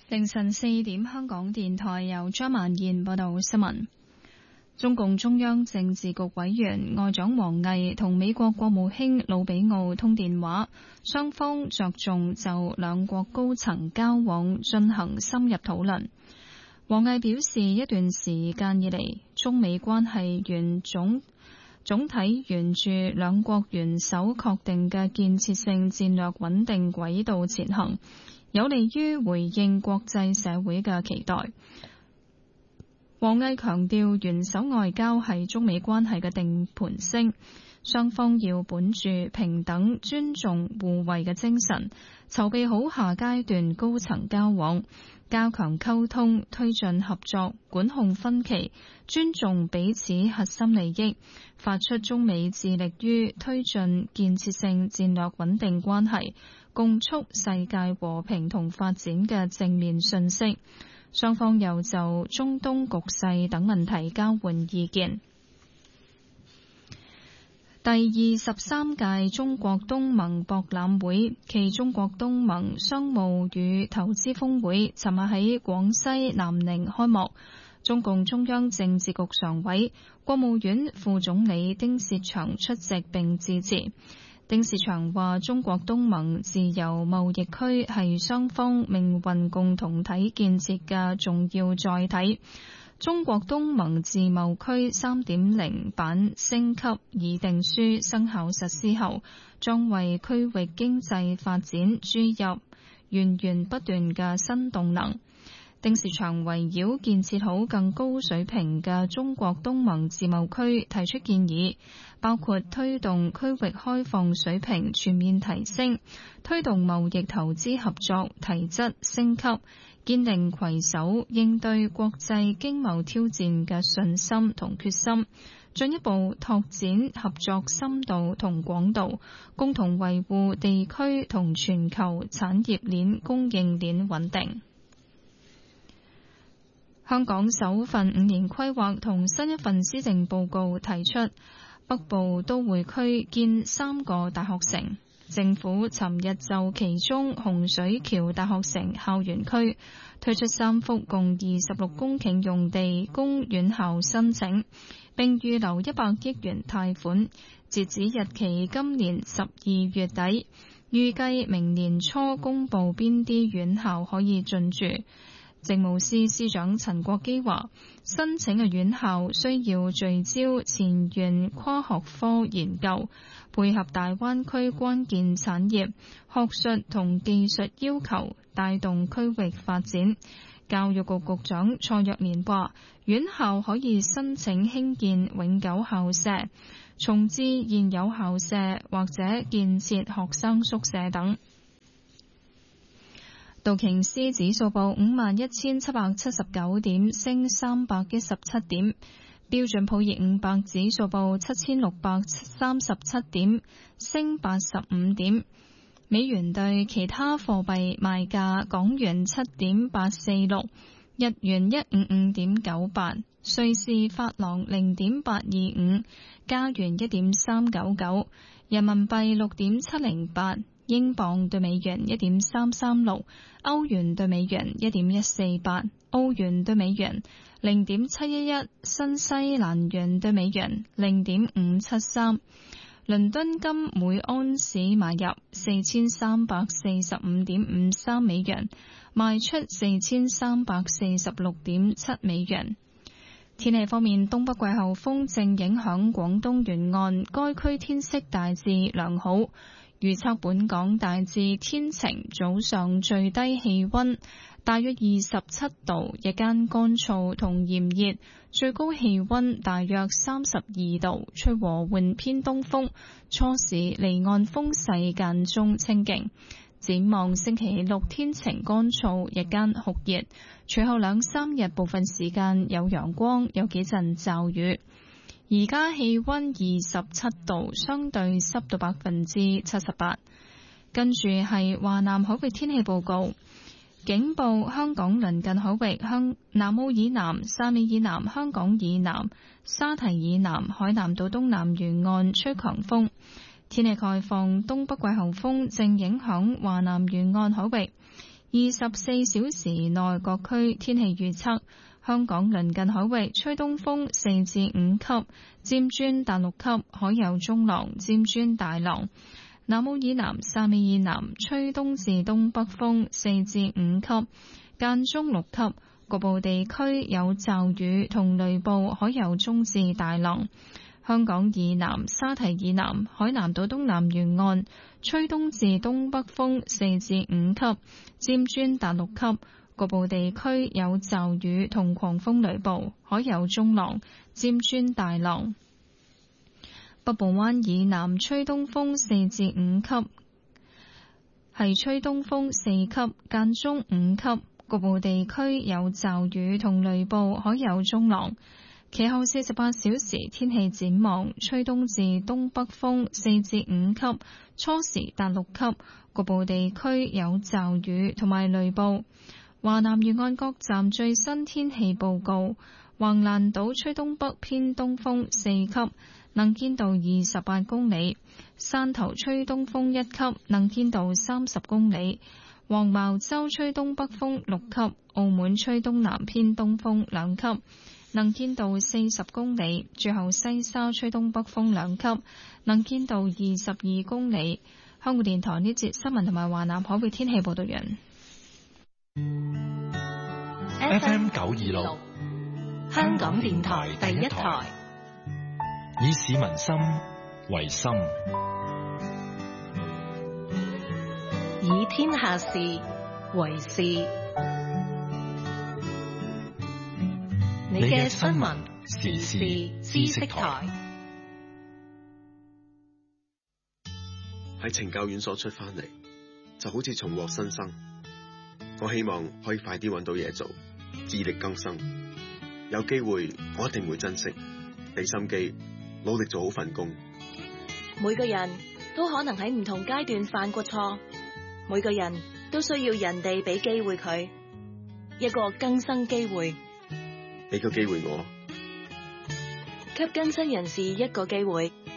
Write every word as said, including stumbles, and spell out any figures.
凌晨四點，香港電台由張曼燕報道新聞。中共中央政治局委員外長王毅同美國國務卿魯比奧通電話，雙方着重就兩國高層交往進行深入討論。王毅表示，一段時間以嚟，中美關係沿總總體沿住兩國元首確定嘅建設性戰略穩定軌道前行，有利於回應國際社會嘅期待。王毅強調，元首外交係中美關係嘅定盤星，雙方要本住平等、尊重、互惠嘅精神，籌備好下階段高層交往，加強溝通，推進合作，管控分歧，尊重彼此核心利益，發出中美致力於推進建設性戰略穩定關係，共促世界和平同發展嘅正面訊息。雙方又就中東局勢等問題交換意見。第二十三屆中國東盟博覽會暨中國東盟商務與投資峰會尋日喺廣西南寧開幕。中共中央政治局常委、國務院副總理丁薛祥出席並致辭。丁薛祥話：中國東盟自由貿易區係雙方命運共同體建設嘅重要載體。中國東盟自貿區 三點零 版升級議定書生效實施後，將為區域經濟發展注入源源不斷嘅新動能。丁薛祥圍繞建設好更高水平嘅中國東盟自貿區提出建議，包括推動區域開放水平全面提升，推動貿易投資合作提質升級，堅定攜手應對國際經貿挑戰嘅信心同決心，進一步拓展合作深度同廣度，共同維護地區同全球產業鏈供應鏈穩定。香港首份五年規劃同新一份施政報告提出，北部都會區建三個大學城。政府尋日就其中洪水橋大學城校園區推出三幅共二十六公頃用地供院校申請，並預留一百億元貸款，截止日期今年十二月底，預計明年初公布邊啲院校可以進駐。政務司司長陳國基話，申請嘅院校需要聚焦前沿跨學科研究，配合大灣區關鍵產業、學術同技術要求，帶動區域發展。教育局局長蔡若蓮話，院校可以申請興建永久校舍、重置現有校舍或者建設學生宿舍等。道瓊斯指數報五萬一千七百七十九點，升三百一十七點。標準普爾五百指數報七千六百三十七點，升八十五點。美元對其他貨幣賣價：港元七點八四六，日元一五五點九八，瑞士法郎零點八二五，加元一點三九九，人民幣六點七零八。英鎊對美元一點三三六，歐元對美元一點一四八，澳元對美元零點七一一，新西蘭元對美元零點五七三。倫敦金每安士買入四千三百四十五點五三美元，賣出四千三百四十六點七美元。天氣方面，東北季候風正影響廣東沿岸，該區天色大致良好。預測本港大致天晴，早上最低氣溫大約二十七度，日間乾燥同炎熱，最高氣溫大約三十二度，吹和緩偏東風，初時離岸風勢間中清勁。展望星期六天晴乾燥，日間酷熱，隨後兩三日部分時間有陽光，有幾陣驟雨。而家氣溫二十七度，相對濕度百分之七十八。跟住係華南海域天氣報告，警報香港鄰近海域向南澳以南、汕尾以南、香港以南、沙堤以南、海南島東南沿岸吹強風。天氣概況，東北季候風正影響華南沿岸海域。 二十四小時內各區天氣預測：香港鄰近海域吹東風四至五級，尖磚達六級，海有中浪，尖磚大浪。南澳以南、汕尾以南吹東至東北風四至五級，間中六級，局部地區有驟雨同雷暴，海有中至大浪。香港以南、沙堤以南、海南島東南沿岸吹東至東北風四至五級，尖磚達六級，局部地區有驟雨同狂風雷暴，海有中浪，尖磚大浪。北部灣以南吹東風四至五級，係吹東風四級，間中五級，局部地區有驟雨同雷暴，海有中浪。其後四十八小時天氣展望：吹東至東北風四至五級，初時達六級，局部地區有驟雨同埋雷暴。華南沿岸各站最新天氣報告：橫瀾島吹東北偏東風四級，能見度二十八公里；汕頭吹東風一級，能見度三十公里；黃茅洲吹東北風六級，澳門吹東南偏東風兩級，能見度四十公里。最後西沙吹東北風兩級，能見度二十二公里。香港電台呢節新聞同埋華南海域天氣報道完。 F M 九二六，香港電台第一台，以市民心為心，以天下事為事。你嘅新聞時事知識台。 喺懲教院所出翻嚟，就好似重獲新生。我希望可以快啲揾到嘢做，自力更生。有機會我一定會珍惜，俾心機，努力做好份工。 每個人都可能喺唔同階段犯過錯，每個人都需要人哋俾機會佢，一個更生機會。 俾個機會我， 給更生人士一個機會。